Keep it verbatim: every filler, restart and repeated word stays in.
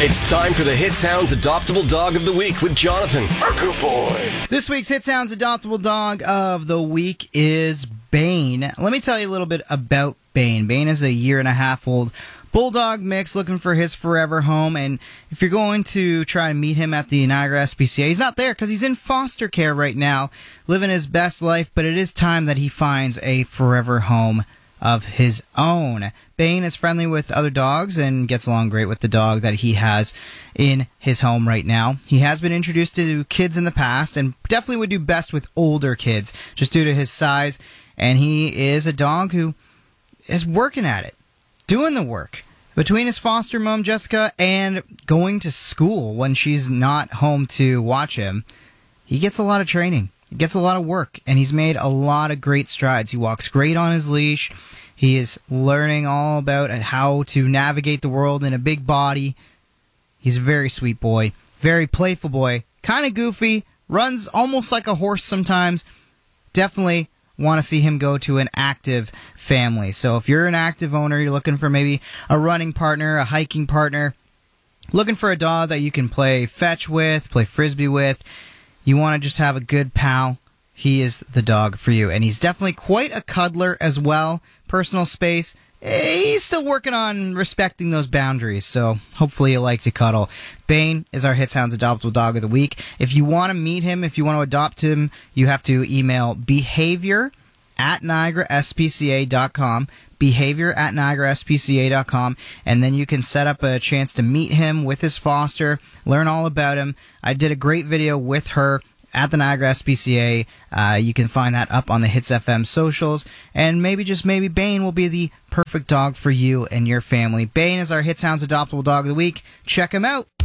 It's time for the Hit Sounds Adoptable Dog of the Week with Jonathan, our good boy. This week's Hit Sounds Adoptable Dog of the Week is Bane. Let me tell you a little bit about Bane. Bane is a year and a half old bulldog mix looking for his forever home, and if you're going to try to meet him at the Niagara S P C A, he's not there because he's in foster care right now, living his best life, but it is time that he finds a forever home of his own. Bane is friendly with other dogs and gets along great with the dog that he has in his home right now. He has been introduced to kids in the past and definitely would do best with older kids just due to his size, and he is a dog who is working at it, doing the work. Between his foster mom, Jessica, and going to school when she's not home to watch him, he gets a lot of training. He gets a lot of work, and he's made a lot of great strides. He walks great on his leash. He is learning all about how to navigate the world in a big body. He's a very sweet boy, very playful boy, kind of goofy, runs almost like a horse sometimes. Definitely want to see him go to an active family. So if you're an active owner, you're looking for maybe a running partner, a hiking partner, looking for a dog that you can play fetch with, play frisbee with, you want to just have a good pal, he is the dog for you. And he's definitely quite a cuddler as well. Personal space, he's still working on respecting those boundaries, so hopefully you like to cuddle. Bane is our Hit Sounds Adoptable Dog of the Week. If you want to meet him, if you want to adopt him, you have to email behavior at niagara s p c a dot com, behavior at niagara s p c a dot com, and then you can set up a chance to meet him with his foster, learn all about him. I did a great video with her at the Niagara S P C A. Uh, you can find that up on the Hits F M socials, and maybe, just maybe, Bane will be the perfect dog for you and your family. Bane is our Hit Sounds Adoptable Dog of the Week. Check him out.